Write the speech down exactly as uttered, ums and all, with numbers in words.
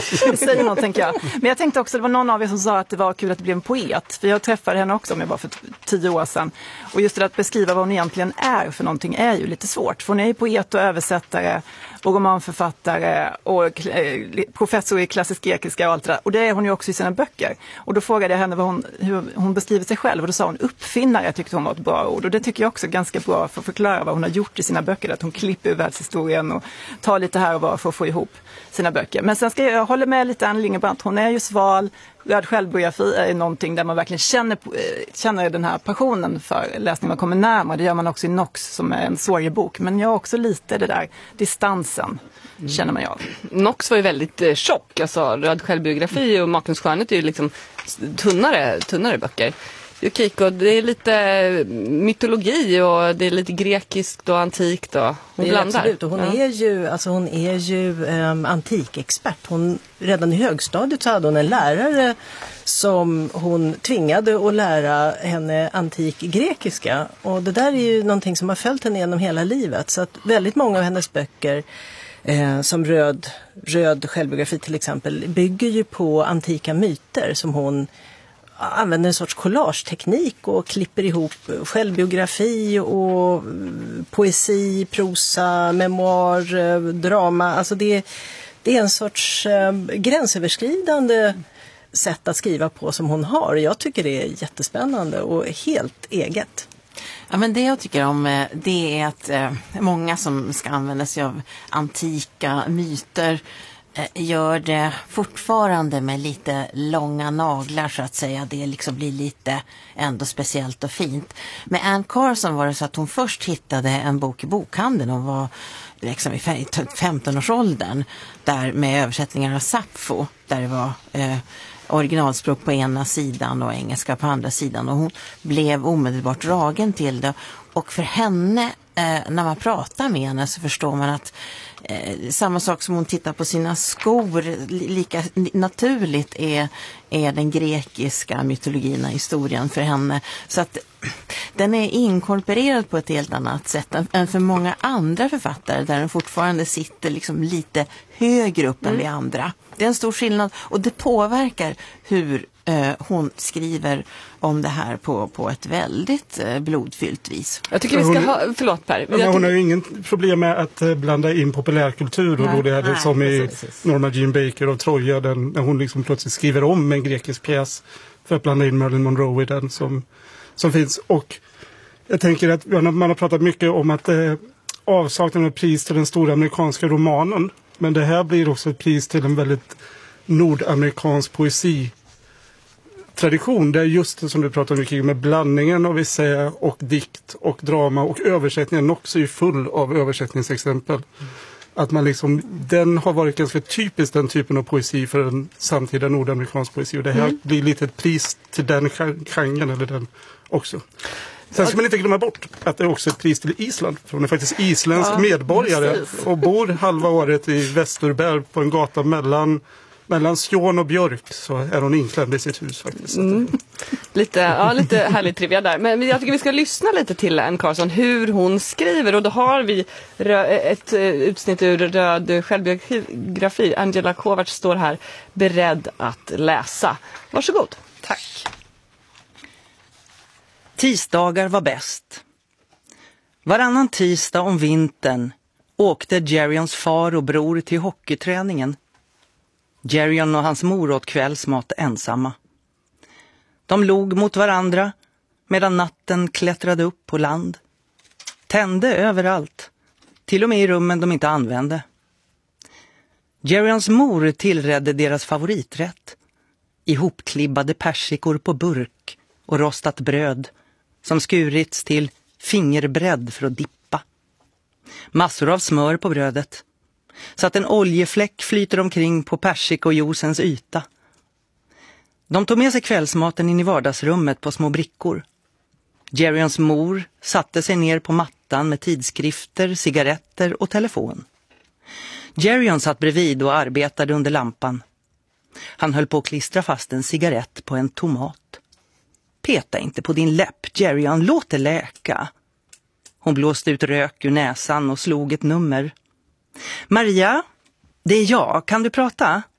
säger något, tänker jag. Men jag tänkte också, det var någon av er som sa att det var kul att det blev en poet. För jag träffade henne också, om jag var för tio år sedan. Och just det att beskriva vad hon egentligen är för någonting är ju lite svårt. För hon är ju poet och översättare och romanförfattare och professor i klassisk grekiska och allt det där. Och det är hon ju också i sina böcker. Och då frågade jag henne vad hon, hur hon beskriver sig själv. Och då sa hon uppfinnare, tyckte hon var ett bra ord. Och det tycker jag också är ganska bra för att förklara vad hon har gjort i sina böcker. Att hon klipper ur världshistorien och tar lite här och var för att få ihop sina böcker. Men sen ska jag, jag hålla med lite Ann Lingebrandt. Hon är ju sval. Röd självbiografi är någonting där man verkligen känner, känner den här passionen för läsning. Man kommer närmare. Det gör man också i Nox som är en sorgebok. Men jag har också lite det där distansen. Mm. Känner man ju av. Nox var ju väldigt eh, tjock. Alltså, Röd självbiografi och Makens skönhet är ju liksom tunnare, tunnare böcker. Yukiko, det är lite mytologi och det är lite grekiskt och antikt och hon det är blandar. Absolut, och hon ja. är ju, alltså hon är ju um, antikexpert. Hon, redan i högstadiet så hade hon en lärare som hon tvingade att lära henne antik grekiska. Och det där är ju någonting som har följt henne genom hela livet. Så att väldigt många av hennes böcker, eh, som röd, röd självbiografi till exempel, bygger ju på antika myter som hon använder en sorts collageteknik och klipper ihop självbiografi och poesi, prosa, memoir, drama. Alltså det, det är en sorts äh, gränsöverskridande sätt att skriva på som hon har. Jag tycker det är jättespännande och helt eget. Ja, men det jag tycker om det är att eh, många som ska använda sig av antika myter gör det fortfarande med lite långa naglar så att säga. Det liksom blir lite ändå speciellt och fint. Med Anne Carson var det så att hon först hittade en bok i bokhandeln. Hon var liksom i femton-årsåldern där med översättningar av Sappho. Där det var eh, originalspråk på ena sidan och engelska på andra sidan. Och hon blev omedelbart dragen till det. Och för henne, eh, när man pratar med henne så förstår man att Eh, samma sak som hon tittar på sina skor, lika naturligt är, är den grekiska mytologin och historien för henne. Så att den är inkorporerad på ett helt annat sätt än, än för många andra författare där den fortfarande sitter liksom lite högre upp mm. än vi andra. Det är en stor skillnad och det påverkar hur eh, hon skriver om det här på, på ett väldigt eh, blodfyllt vis. Jag tycker vi ska ha, förlåt Per. Ja, hon har ju ingen problem med att eh, blanda in populärkultur och nej, då det är det som i Norma Jean Baker och Troja den, när hon liksom plötsligt skriver om en grekisk pjäs för att blanda in Marilyn Monroe i den som, som finns. Och jag tänker att man har pratat mycket om att eh, avsaknaden av pris till den stora amerikanska romanen, men det här blir också ett pris till en väldigt nordamerikansk poesi tradition. Det är just det som du pratar om mycket med blandningen av essä och dikt och drama och översättningen också är full av översättningsexempel. Mm. Att man liksom, den har varit ganska typisk den typen av poesi för en samtida nordamerikansk poesi och det här mm. blir lite ett pris till den genren eller den också. Sen ska man inte glömma bort att det är också ett pris till Island. För hon är faktiskt isländsk ja, medborgare precis. Och bor halva året i Västerberg på en gata mellan Mellan Skåne och Björk så är hon inklämd i sitt hus faktiskt. Mm. Lite, ja, lite härligt trivia där. Men jag tycker vi ska lyssna lite till Anne Carson hur hon skriver. Och då har vi ett utsnitt ur Röd självbiografi. Angela Kovacs står här beredd att läsa. Varsågod. Tack. Tisdagar var bäst. Varannan tisdag om vintern åkte Jerryons far och bror till hockeyträningen. Jerryon och hans mor åt kvällsmat ensamma. De log mot varandra medan natten klättrade upp på land. Tände överallt, till och med i rummen de inte använde. Jerryons mor tillredde deras favoriträtt. Ihopklibbade persikor på burk och rostat bröd som skurits till fingerbredd för att dippa. Massor av smör på brödet. Så att en oljefläck flyter omkring på persikojosens yta. De tog med sig kvällsmaten in i vardagsrummet på små brickor. Jerryons mor satte sig ner på mattan med tidskrifter, cigaretter och telefon. Jerryon satt bredvid och arbetade under lampan. Han höll på att klistra fast en cigarett på en tomat. Peta inte på din läpp, Jerryon, låt det läka. Hon blåste ut rök ur näsan och slog ett nummer. Maria, det är jag. Kan du prata?